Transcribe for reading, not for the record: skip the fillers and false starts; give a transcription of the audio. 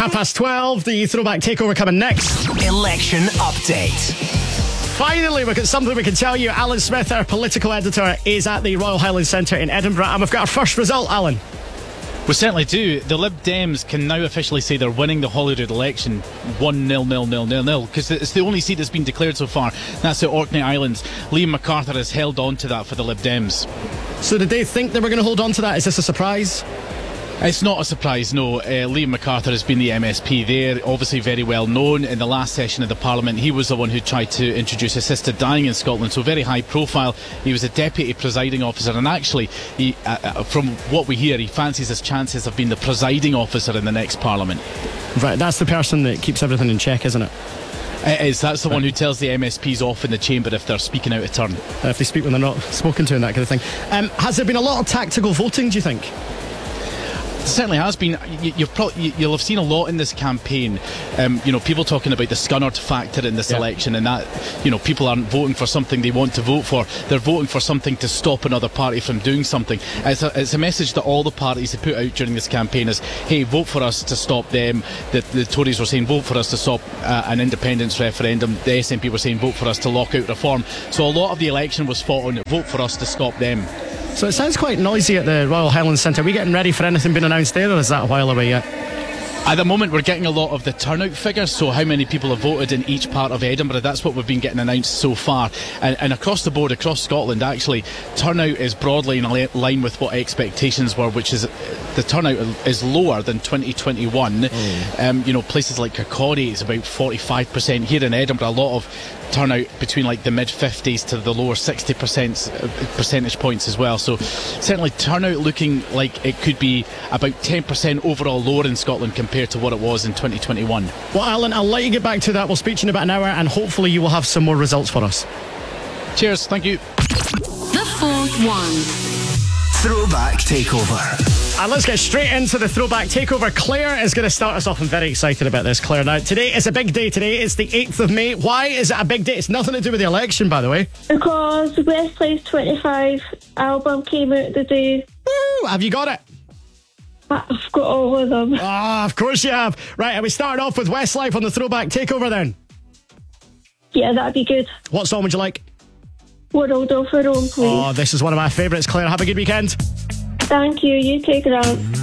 12:30, the Throwback Takeover coming next. Election update. Finally, we've got something we can tell you. Alan Smith, our political editor, is at the Royal Highland Centre in Edinburgh, and we've got our first result, Alan. We certainly do. The Lib Dems can now officially say they're winning the Holyrood election 1-0-0-0-0-0 because it's the only seat that's been declared so far. That's at Orkney Islands. Liam MacArthur has held on to that for the Lib Dems. So did they think they were going to hold on to that? Is this a surprise? It's not a surprise, no. Liam MacArthur has been the MSP there, obviously very well known. In the last session of the Parliament, he was the one who tried to introduce assisted dying in Scotland, so very high profile. He was a deputy presiding officer, and actually, from what we hear, he fancies his chances of being the presiding officer in the next Parliament. Right, that's the person that keeps everything in check, isn't it? It is. That's the one who tells the MSPs off in the chamber if they're speaking out of turn. If they speak when they're not spoken to and that kind of thing. Has there been a lot of tactical voting, do you think? It certainly has been. You'll have seen a lot in this campaign. People talking about the Scunnered factor in this election, and that people aren't voting for something they want to vote for. They're voting for something to stop another party from doing something. It's a message that all the parties have put out during this campaign is, hey, vote for us to stop them. The Tories were saying vote for us to stop an independence referendum. The SNP were saying vote for us to lock out reform. So a lot of the election was fought on vote for us to stop them. So it sounds quite noisy at the Royal Highland Centre. Are we getting ready for anything being announced there, or is that a while away yet? At the moment, we're getting a lot of the turnout figures, so how many people have voted in each part of Edinburgh. That's what we've been getting announced so far. And across the board, across Scotland, actually, turnout is broadly in line with what expectations were, which is the turnout is lower than 2021. Places like Kirkcaldy is about 45%. Here in Edinburgh, a lot of turnout between like the mid-50s to the lower 60% percentage points as well. So certainly turnout looking like it could be about 10% overall lower in Scotland compared to what it was in 2021. Well, Alan, I'll let you get back to that. We'll speak to you in about an hour, and hopefully you will have some more results for us. Cheers, thank you. The fourth one. Throwback Takeover. And let's get straight into the Throwback Takeover. Claire is going to start us off. I'm very excited about this, Claire. Now, today is a big day. Today is the 8th of May. Why is it a big day? It's nothing to do with the election, by the way. Because Westlife's 25 album came out today. Woo! Have you got it? I've got all of them. Ah, of course you have. Right, are we starting off with Westlife on the Throwback Takeover then? Yeah, that'd be good. What song would you like? World of Our Own, please. Oh, this is one of my favourites, Claire. Have a good weekend. Thank you. You take it out.